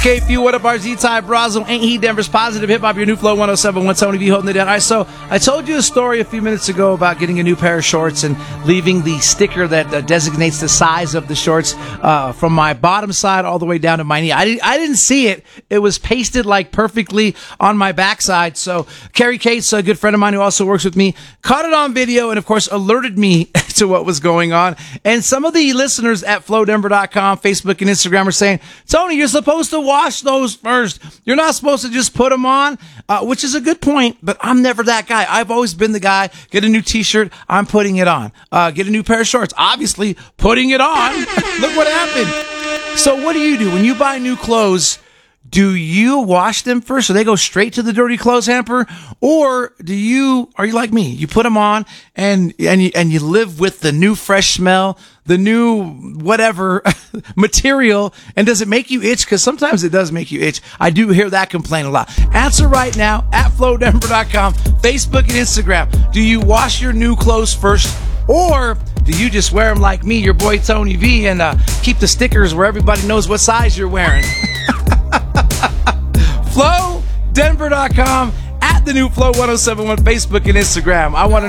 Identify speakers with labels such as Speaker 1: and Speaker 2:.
Speaker 1: KFU, what up, RZ, Ty Brazil, ain't he Denver's positive hip-hop, your new flow 107.1, Tony V holding it down. All right, so I told you a story a few minutes ago about getting a new pair of shorts and leaving the sticker that designates the size of the shorts from my bottom side all the way down to my knee. I didn't see it. It was pasted like perfectly on my backside. So Carrie Cates, a good friend of mine who also works with me, caught it on video and, of course, alerted me to what was going on. And some of the listeners at flowdenver.com, Facebook, and Instagram are saying, Tony, you're supposed to wash those first. You're not supposed to just put them on, which is a good point, but I'm never that guy. I've always been the guy, get a new t-shirt, I'm putting it on. Get a new pair of shorts, obviously putting it on. Look what happened. So what do? When you buy new clothes, do you wash them first so they go straight to the dirty clothes hamper? Or are you like me? You put them on and you live with the new fresh smell, the new whatever material, and does it make you itch? Because sometimes it does make you itch. I do hear that complaint a lot. Answer right now at flowdenver.com, Facebook and Instagram. Do you wash your new clothes first, or do you just wear them like me, your boy Tony V, and keep the stickers where everybody knows what size you're wearing? flowdenver.com, at the new Flow 107.1, Facebook and Instagram. I want to